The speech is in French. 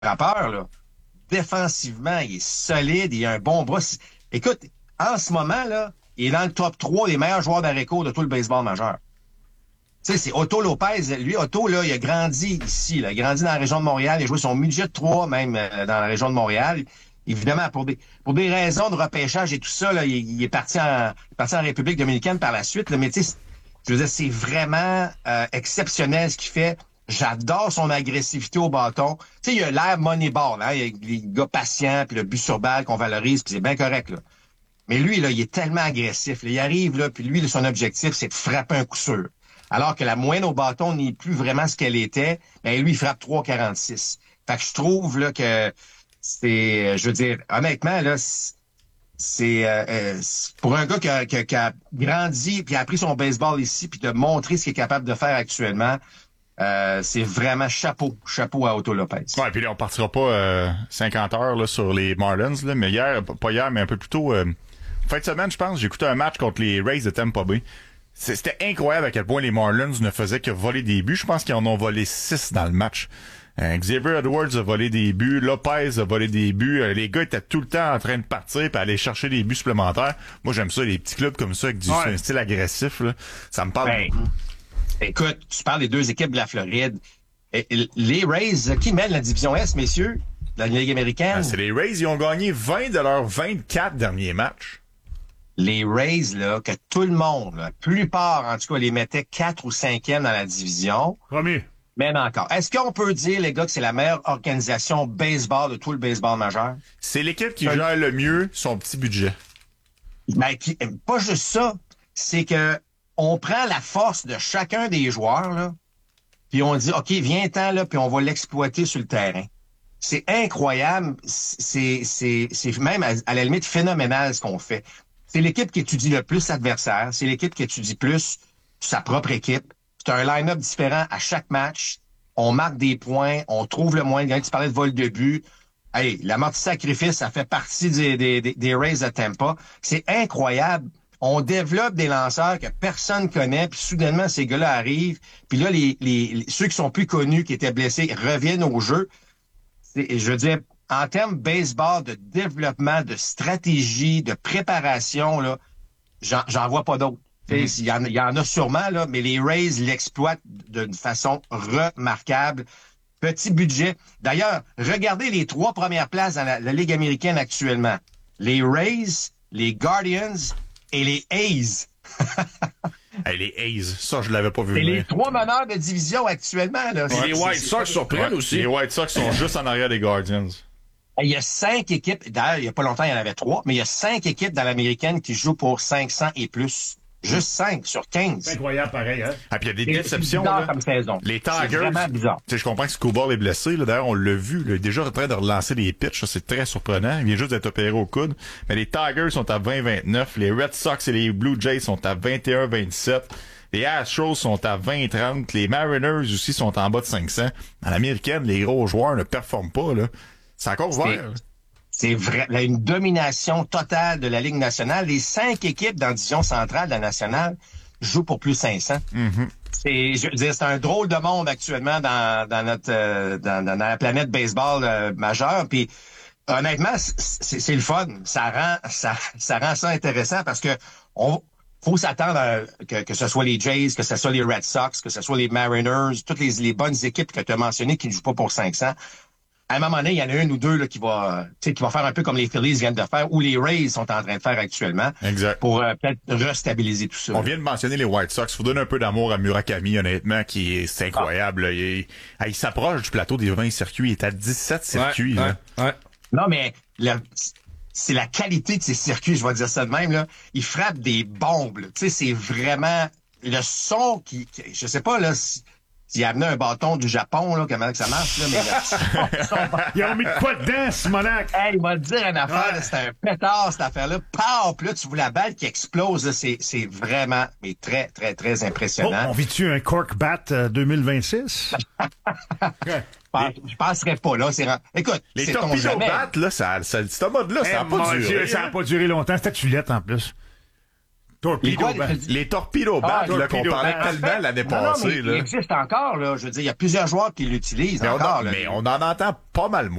frappeur, là. Défensivement, il est solide, il a un bon bras. Écoute, en ce moment, là, il est dans le top 3 des meilleurs joueurs d'arrêt-court de tout le baseball majeur. Tu sais, c'est Otto Lopez. Lui, Otto, là, il a grandi ici, là. Il a grandi dans la région de Montréal. Il a joué son midget 3, même, dans la région de Montréal. Évidemment, pour des raisons de repêchage et tout ça, là, il est parti en République dominicaine par la suite, là. Mais tu sais, je veux dire, c'est vraiment exceptionnel ce qu'il fait. J'adore son agressivité au bâton. Tu sais, il a l'air Moneyball, hein. Il y a les gars patients, puis le but sur balle qu'on valorise, puis c'est bien correct, là. Mais lui, là, il est tellement agressif. Là. Il arrive, là, puis lui, son objectif, c'est de frapper un coup sûr. Alors que la moyenne au bâton n'est plus vraiment ce qu'elle était, ben lui, il frappe 3,46. Fait que je trouve là que c'est, je veux dire, honnêtement, là, c'est pour un gars qui a grandi puis a appris son baseball ici, puis de montrer ce qu'il est capable de faire actuellement. C'est vraiment chapeau à Otto Lopez. Ouais, puis là, on partira pas 50 heures là, sur les Marlins, là, mais pas hier, mais un peu plus tôt, fin de semaine, je pense, j'ai écouté un match contre les Rays de Tampa Bay. C'était incroyable à quel point les Marlins ne faisaient que voler des buts. Je pense qu'ils en ont volé 6 dans le match. Xavier Edwards a volé des buts, Lopez a volé des buts. Les gars étaient tout le temps en train de partir et aller chercher des buts supplémentaires. Moi, j'aime ça, les petits clubs comme ça, avec un style agressif. Là. Ça me parle beaucoup. Écoute, tu parles des deux équipes de la Floride. Les Rays, qui mènent la division S, messieurs, dans la Ligue américaine? C'est les Rays, ils ont gagné 20 de leurs 24 derniers matchs. Les Rays, là, que tout le monde, la plupart, en tout cas, les mettait 4 ou 5e dans la division. Premier. Même encore. Est-ce qu'on peut dire, les gars, que c'est la meilleure organisation baseball de tout le baseball majeur? C'est l'équipe qui gère le mieux son petit budget. Ben, pas juste ça. C'est que on prend la force de chacun des joueurs, là, puis on dit, OK, viens-t'en, là, puis on va l'exploiter sur le terrain. C'est incroyable. C'est même, à la limite, phénoménal ce qu'on fait. C'est l'équipe qui étudie le plus l'adversaire. C'est l'équipe qui étudie plus sa propre équipe. C'est un line-up différent à chaque match. On marque des points. On trouve le moyen de gagner. Tu parlais de vol de but. Hey, la mort de sacrifice, ça fait partie des Rays de Tampa. C'est incroyable. On développe des lanceurs que personne connaît, puis soudainement, ces gars-là arrivent. Puis là, ceux qui sont plus connus, qui étaient blessés, reviennent au jeu. Je veux dire, en termes baseball, de développement, de stratégie, de préparation, là, j'en vois pas d'autres. Il y en a sûrement, là, mais les Rays l'exploitent d'une façon remarquable. Petit budget. D'ailleurs, regardez les 3 premières places dans la Ligue américaine actuellement. Les Rays, les Guardians et les A's. Hey, les A's, ça, je l'avais pas vu. C'est les 3 meneurs de division actuellement. Là. Et les White Sox surprennent aussi. Les White Sox sont juste en arrière des Guardians. Il y a 5 équipes, d'ailleurs, il y a pas longtemps, il y en avait 3, mais il y a 5 équipes dans l'américaine qui jouent pour 500 et plus. Juste 5 sur 15. C'est incroyable, pareil, hein? Ah, puis il y a des déceptions, bizarre là. comme saison. Les Tigers. C'est vraiment bizarre. Tu sais, je comprends que Scoball est blessé, là. D'ailleurs, on l'a vu, là. Il est déjà en train de relancer les pitchs. Ça, c'est très surprenant. Il vient juste d'être opéré au coude. Mais les Tigers sont à 20-29. Les Red Sox et les Blue Jays sont à 21-27. Les Astros sont à 20-30. Les Mariners aussi sont en bas de 500. À l'américaine, les gros joueurs ne performent pas, là. C'est encore ouvert. C'est vrai, là, une domination totale de la Ligue nationale. Les 5 équipes dans la division centrale de la nationale jouent pour plus 500. Mm-hmm. Je veux dire, c'est un drôle de monde actuellement dans notre dans la planète baseball majeure. Puis honnêtement, c'est le fun. Ça rend ça intéressant parce que faut s'attendre que ce soit les Jays, que ce soit les Red Sox, que ce soit les Mariners, toutes les bonnes équipes que tu as mentionnées qui ne jouent pas pour 500. À un moment donné, il y en a une ou deux là, qui va faire un peu comme les Phillies viennent de faire ou les Rays sont en train de faire actuellement. Exact. Pour peut-être restabiliser tout ça. On vient de mentionner les White Sox. Faut donner un peu d'amour à Murakami, honnêtement, c'est incroyable. Il s'approche du plateau des 20 circuits. Il est à 17 circuits. Ouais. Non, mais c'est la qualité de ces circuits, je vais dire ça de même. Là. Il frappe des bombes. Tu sais, c'est vraiment le son qui je sais pas là. S'il amenait un bâton du Japon, là, comment que ça marche, là, mais Ils ont mis de quoi dedans, Simonac? Hey, il m'a dit une affaire, là, c'était un pétard, cette affaire-là. Paf! Puis là, tu vois la balle qui explose, là, c'est vraiment, mais très, très, très impressionnant. On vit-tu un Cork Bat 2026? Je penserais pas, là. Écoute, les torpedos bat, là, ce mode-là, ça n'a pas duré. Ça n'a pas duré longtemps. C'était Tulette, en plus. Torpedo bat. Les torpedo bats, là, qu'on torpedo parlait bat. tellement l'année Non, mais passée, il là. existe encore, là. Je veux dire, il y a plusieurs joueurs qui l'utilisent encore. Là. Mais on en entend pas mal